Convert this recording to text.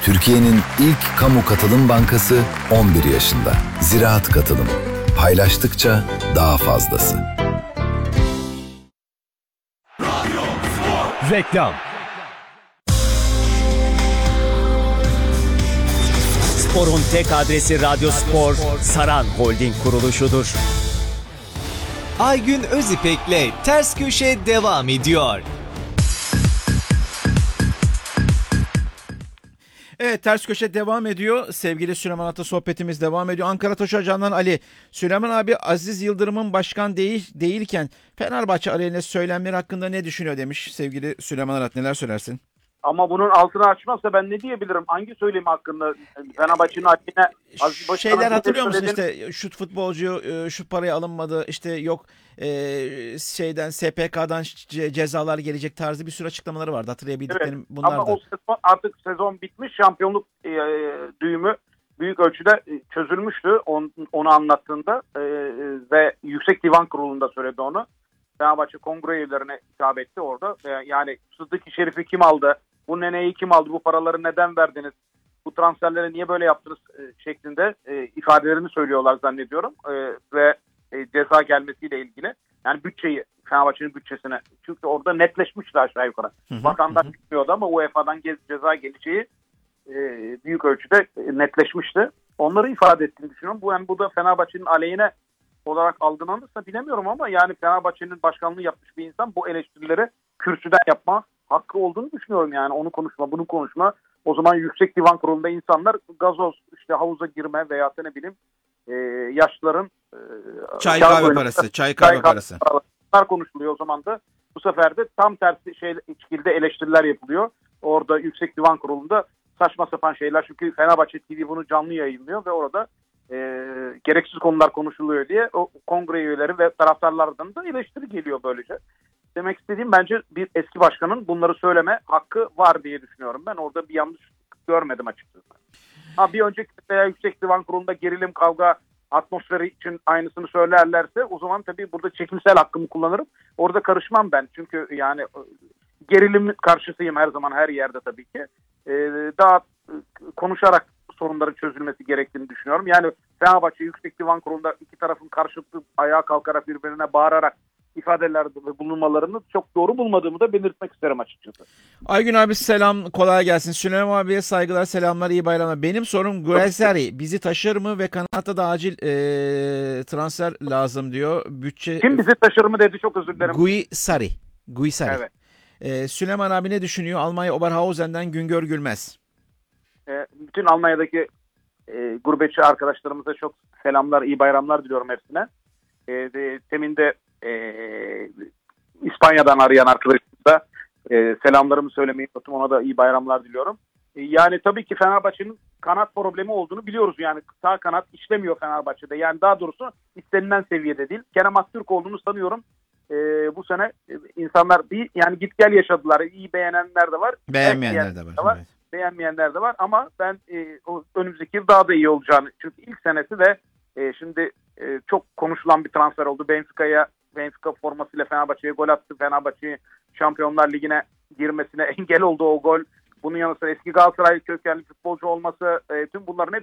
Türkiye'nin ilk kamu katılım bankası 11 yaşında. Ziraat Katılım. Paylaştıkça daha fazlası. Reklam. Spor'un tek adresi Radyo Spor, Saran Holding kuruluşudur. Aygün Özipek'le Ters Köşe devam ediyor. Evet, Ters Köşe devam ediyor. Sevgili Süleyman Ata sohbetimiz devam ediyor. Ankara Taş Ocağı'ndan Ali. Süleyman abi, Aziz Yıldırım'ın başkan değilken Fenerbahçe aleyhine söylemleri hakkında ne düşünüyor demiş sevgili Süleyman Arat. Neler söylersin? Ama bunun altını açmazsa ben ne diyebilirim? Hangi söylemi hakkında Fenerbahçe'nin aleyhine şeyler hatırlıyor musun, işte şut futbolcu şu paraya alınmadı, işte yok şeyden SPK'dan cezalar gelecek tarzı bir sürü açıklamaları vardı, hatırlayabildiklerim evet, bunlar ama da. o sezon, artık sezon bitmiş, şampiyonluk düğümü büyük ölçüde çözülmüştü onu anlattığında ve Yüksek Divan Kurulu'nda söyledi onu. Fenerbahçe kongre üyelerine hitap etti orada. Yani Sıddık Şerif'i kim aldı? Bu Nene'yi kim aldı? Bu paraları neden verdiniz? Bu transferleri niye böyle yaptınız şeklinde ifadelerini söylüyorlar zannediyorum. Ve ceza gelmesiyle ilgili. Yani bütçeyi, Fenerbahçe'nin bütçesine. Çünkü orada netleşmişti aşağı yukarı. Vatandaş bilmiyordu ama UEFA'dan ceza geleceği büyük ölçüde netleşmişti. Onları ifade ettiğini düşünüyorum. Bu da Fenerbahçe'nin aleyhine olarak algılanırsa bilemiyorum ama yani Fenerbahçe'nin başkanlığı yapmış bir insan bu eleştirileri kürsüden yapma hakkı olduğunu düşünüyorum. Yani onu konuşma, bunu konuşma. O zaman Yüksek Divan Kurulu'nda insanlar gazoz, işte havuza girme veya ne bileyim yaşlıların çay kahve parası. Bunlar konuşuluyor o zaman da. Bu sefer de tam tersi şekilde eleştiriler yapılıyor. Orada Yüksek Divan Kurulu'nda saçma sapan şeyler. Çünkü Fenerbahçe TV bunu canlı yayınlıyor ve orada gereksiz konular konuşuluyor diye o kongre üyeleri ve taraftarlardan da eleştiri geliyor böylece. Demek istediğim, bence bir eski başkanın bunları söyleme hakkı var diye düşünüyorum. Ben orada bir yanlış görmedim açıkçası. Bir önceki veya Yüksek Divan Kurulu'nda gerilim, kavga atmosferi için aynısını söylerlerse o zaman tabii burada çekimsel hakkımı kullanırım. Orada karışmam ben. Çünkü yani gerilim karşısıyım her zaman, her yerde tabii ki. Daha konuşarak sorunların çözülmesi gerektiğini düşünüyorum. Yani Fenerbahçe Yüksek Divan Kurulu'nda iki tarafın karşılıklı ayağa kalkarak birbirine bağırarak ifadelerde bulunmalarını çok doğru bulmadığımı da belirtmek isterim açıkçası. Aygün abi selam, kolay gelsin. Süleyman abiye saygılar, selamlar, iyi bayramlar. Benim sorum, Guezzari bizi taşır mı ve kanatta da acil transfer lazım diyor. Bütçe. Kim bizi taşır mı dedi, çok özür dilerim. Guezzari. Evet. Süleyman abi ne düşünüyor? Almanya Oberhausen'den Güngör Gülmez. Bütün Almanya'daki gurbetçi arkadaşlarımıza çok selamlar, iyi bayramlar diliyorum hepsine. Temin de İspanya'dan arayan arkadaşımıza selamlarımı söylemeyi unuttum. Ona da iyi bayramlar diliyorum. Yani tabii ki Fenerbahçe'nin kanat problemi olduğunu biliyoruz. Yani sağ kanat işlemiyor Fenerbahçe'de. Yani daha doğrusu istenilen seviyede değil. Kerem Aktürkoğlu'nu sanıyorum bu sene insanlar yani git gel yaşadılar. İyi beğenenler de var. Beğenmeyenler de var. Evet. Beğenmeyenler de var ama ben önümüzdeki yıl daha da iyi olacağını. Çünkü ilk senesi ve şimdi çok konuşulan bir transfer oldu. Benfica formasıyla Fenerbahçe'ye gol attı. Fenerbahçe'yi Şampiyonlar Ligi'ne girmesine engel oldu o gol. Bunun yanı sıra eski Galatasaray kökenli futbolcu olması, tüm bunların hepsi